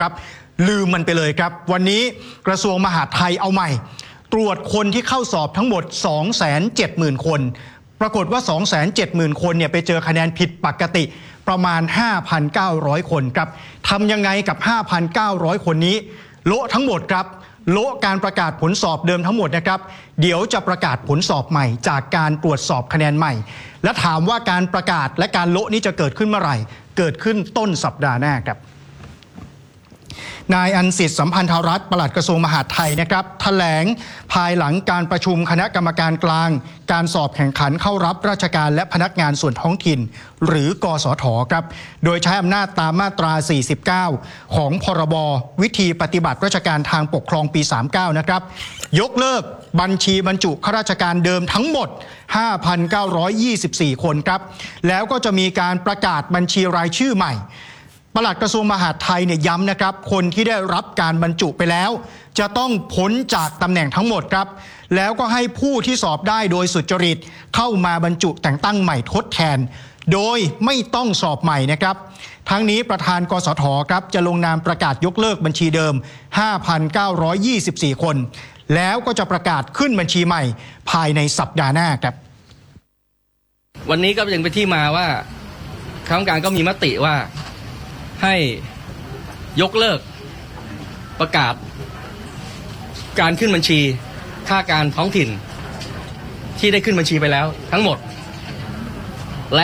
ครับลืมมันไปเลยครับวันนี้กระทรวงมหาดไทยเอาใหม่ตรวจคนที่เข้าสอบทั้งหมด 270,000 คนปรากฏว่า 270,000 คนเนี่ยไปเจอคะแนนผิดปกติประมาณ 5,900 คนครับทำยังไงกับ 5,900 คนนี้โละทั้งหมดครับโละการประกาศผลสอบเดิมทั้งหมดนะครับเดี๋ยวจะประกาศผลสอบใหม่จากการตรวจสอบคะแนนใหม่และถามว่าการประกาศและการโละนี้จะเกิดขึ้นเมื่อไหร่เกิดขึ้นต้นสัปดาห์หน้าครับนายอันสิทธิ์สัมพันธรัฐปลัดกระทรวงมหาดไทยนะครับแถลงภายหลังการประชุมคณะกรรมการกลางการสอบแข่งขันเข้ารับราชการและพนักงานส่วนท้องถิ่นหรือกสทครับโดยใช้อำนาจตามมาตรา 49 ของพรบวิธีปฏิบัติราชการทางปกครองปี 39 นะครับยกเลิกบัญชีบรรจุข้าราชการเดิมทั้งหมด 5,924 คนครับแล้วก็จะมีการประกาศบัญชีรายชื่อใหม่ปลัดกระทรวงมหาดไทยเนี่ยย้ำนะครับคนที่ได้รับการบรรจุไปแล้วจะต้องพ้นจากตำแหน่งทั้งหมดครับแล้วก็ให้ผู้ที่สอบได้โดยสุจริตเข้ามาบรรจุแต่งตั้งใหม่ทดแทนโดยไม่ต้องสอบใหม่นะครับทั้งนี้ประธานกสทครับจะลงนามประกาศยกเลิกบัญชีเดิม 5,924 คนแล้วก็จะประกาศขึ้นบัญชีใหม่ภายในสัปดาห์หน้าครับวันนี้ก็ยังเป็นที่มาว่าคณะกรรมการก็มีมติว่าให้ยกเลิกประกาศการขึ้นบัญชีข้าการท้องถิ่นที่ได้ขึ้นบัญชีไปแล้วทั้งหมดและ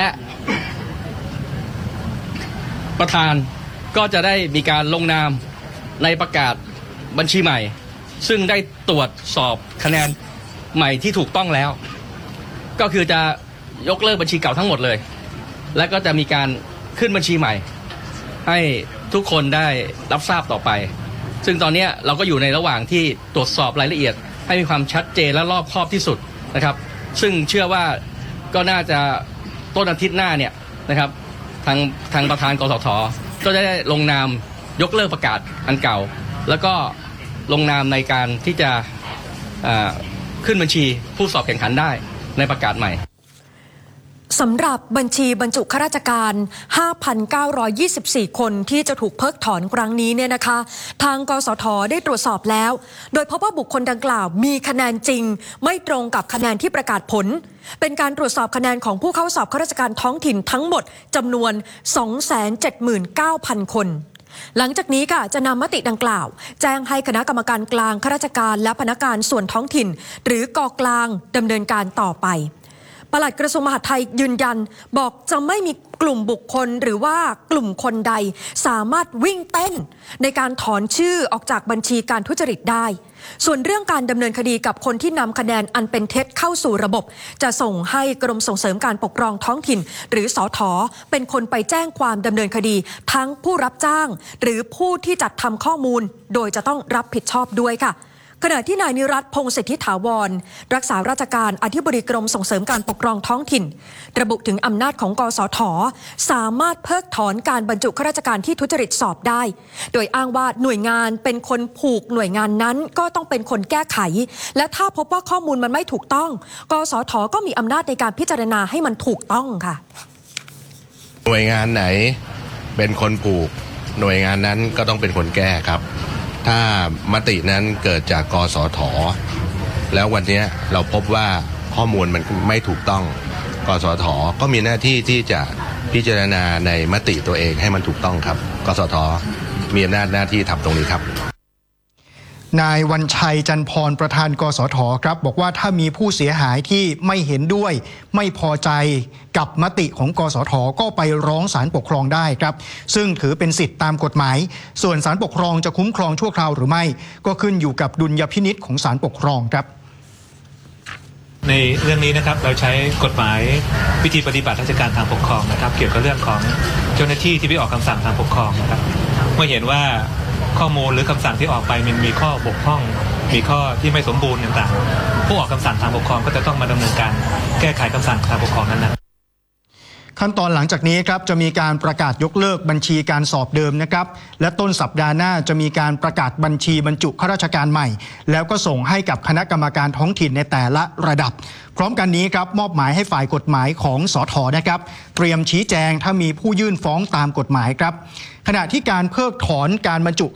ประธานก็จะได้มีการลงนามในประกาศบัญชีใหม่ซึ่งได้ตรวจสอบคะแนนใหม่ที่ถูกต้องแล้วก็คือจะยกเลิกบัญชีเก่าทั้งหมดเลยและก็จะมีการขึ้นบัญชีใหม่ให้ทุกคนได้รับทราบต่อไปซึ่งตอนนี้เราก็อยู่ในระหว่างที่ตรวจสอบรายละเอียดให้มีความชัดเจนและรอบคอบที่สุดนะครับซึ่งเชื่อว่าก็น่าจะต้นอาทิตย์หน้าเนี่ยนะครับทางประธานกสทก็จะได้ลงนามยกเลิกประกาศอันเก่าแล้วก็ลงนามในการที่จะขึ้นบัญชีผู้สอบแข่งขันได้ในประกาศใหม่สำหรับบัญชีบรรจุข้าราชการ 5,924 คนที่จะถูกเพิกถอนครั้งนี้เนี่ยนะคะทางกสทได้ตรวจสอบแล้วโดยพบว่าบุคคลดังกล่าวมีคะแนนจริงไม่ตรงกับคะแนนที่ประกาศผลเป็นการตรวจสอบคะแนนของผู้เข้าสอบข้าราชการท้องถิ่นทั้งหมดจำนวน 279,000 คนหลังจากนี้ค่ะจะนำมติดังกล่าวแจ้งให้คณะกรรมการกลางข้าราชการและพนักงานส่วนท้องถิ่นหรือกกลางดำเนินการต่อไปปลัดกระทรวงมหาดไทยยืนยันบอกจะไม่มีกลุ่มบุคคลหรือว่ากลุ่มคนใดสามารถวิ่งเต้นในการถอนชื่อออกจากบัญชีการทุจริตได้ส่วนเรื่องการดำเนินคดีกับคนที่นำคะแนนอันเป็นเท็จเข้าสู่ระบบจะส่งให้กรมส่งเสริมการปกครองท้องถิ่นหรือสท.เป็นคนไปแจ้งความดำเนินคดีทั้งผู้รับจ้างหรือผู้ที่จัดทำข้อมูลโดยจะต้องรับผิดชอบด้วยค่ะขณะที่นายนิรัตน์พงษ์สิทธิถาวรรักษาราชการอธิบดีกรมส่งเสริมการปกครองท้องถิ่นระบุถึงอำนาจของกสทสามารถเพิกถอนการบรรจุข้าราชการที่ทุจริตสอบได้โดยอ้างว่าหน่วยงานเป็นคนผูกหน่วยงานนั้นก็ต้องเป็นคนแก้ไขและถ้าพบว่าข้อมูลมันไม่ถูกต้องกสทก็มีอำนาจในการพิจารณาให้มันถูกต้องค่ะหน่วยงานไหนเป็นคนผูกหน่วยงานนั้นก็ต้องเป็นคนแก้ครับถ้ามตินั้นเกิดจากกสทแล้ววันนี้เราพบว่าข้อมูลมันไม่ถูกต้องกสทก็มีหน้าที่ที่จะพิจารณาในมติตัวเองให้มันถูกต้องครับกสทมีอำนาจหน้าที่ทำตรงนี้ครับนายวันชัยจันทร์พรประธานกสทครับบอกว่าถ้ามีผู้เสียหายที่ไม่เห็นด้วยไม่พอใจกับมติของกสทก็ไปร้องศาลปกครองได้ครับซึ่งถือเป็นสิทธิตามกฎหมายส่วนศาลปกครองจะคุ้มครองชั่วคราวหรือไม่ก็ขึ้นอยู่กับดุลยพินิจของศาลปกครองครับในเรื่องนี้นะครับเราใช้กฎหมายวิธีปฏิบัติราชการทางปกครองนะครับเกี่ยวกับเรื่องของเจ้าหน้าที่ที่ไปออกคำสั่งทางปกครองนะครับเมื่อเห็นว่าข้อมูลหรือคำสั่งที่ออกไปมันมีข้อบกพร่องมีข้อที่ไม่สมบูรณ์ต่างๆผู้ออกคำสั่งทางปกครองก็จะต้องมาดำเนินการแก้ไขคำสั่งทางปกครองนั้นขั้นตอนหลังจากนี้ครับจะมีการประกาศยกเลิกบัญชีการสอบเดิมนะครับและต้นสัปดาห์หน้าจะมีการประกาศบัญชีบรรจุข้าราชการใหม่แล้วก็ส่งให้กับคณะกรรมการท้องถิ่นในแต่ละระดับพร้อมกันนี้ครับมอบหมายให้ฝ่ายกฎหมายของสท.นะครับเตรียมชี้แจงถ้ามีผู้ยื่นฟ้องตามกฎหมายครับขณะที่การเพิกถอนการบรรจุ